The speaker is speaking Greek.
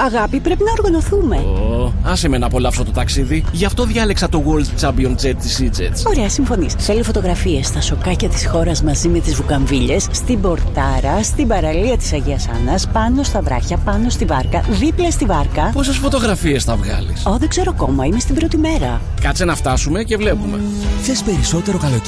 Αγάπη, πρέπει να οργανωθούμε. Άσε με να απολαύσω το ταξίδι. Γι' αυτό διάλεξα το World Champion Jet της EasyJet. Ωραία, συμφωνείς. Θέλω φωτογραφίες στα σοκάκια της χώρας μαζί με τις βουκαμβίλες, στην πορτάρα, στην παραλία της Αγίας Άννας, πάνω στα βράχια, πάνω στη βάρκα, δίπλα στη βάρκα. Πόσες φωτογραφίες θα βγάλεις? Δεν ξέρω ακόμα, είμαι στην πρώτη μέρα. Κάτσε να φτάσουμε και βλέπουμε. Θες περισσότερο καλοκαίρι?